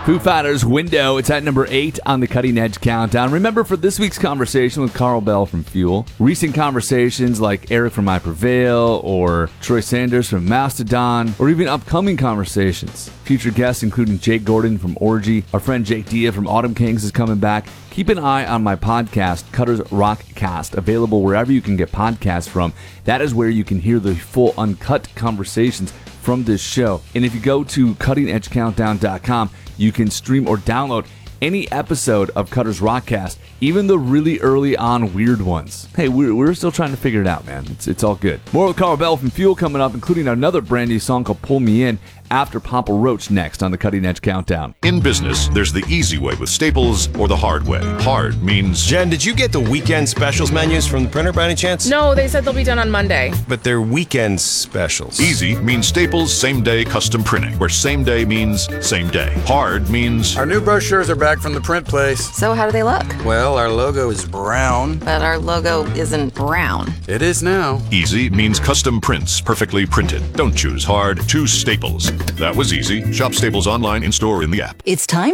Foo Fighters' Window. It's at number 8 on the Cutting Edge Countdown. Remember, for this week's conversation with Carl Bell from Fuel, recent conversations like Eric from I Prevail or Troy Sanders from Mastodon, or even upcoming conversations. Future guests including Jake Gordon from Orgy, our friend Jake Dia from Autumn Kings is coming back. Keep an eye on my podcast, Cutter's Rockcast, available wherever you can get podcasts from. That is where you can hear the full uncut conversations from this show. And if you go to cuttingedgecountdown.com, you can stream or download any episode of Cutter's Rockcast, even the really early on weird ones. Hey, we're still trying to figure it out, man. It's all good. More with Carl Bell from Fuel coming up, including another brand new song called Pull Me In, after Papa Roach next on the Cutting Edge Countdown. In business, there's the easy way with Staples or the hard way. Hard means... Jen, did you get the weekend specials menus from the printer by any chance? No, they said they'll be done on Monday. But they're weekend specials. Easy means Staples same-day custom printing, where same day means same day. Hard means... Our new brochures are back from the print place. So how do they look? Well, our logo is brown. But our logo isn't brown. It is now. Easy means custom prints, perfectly printed. Don't choose hard, choose Staples. That was easy. Shop Staples online, in-store, in the app. It's time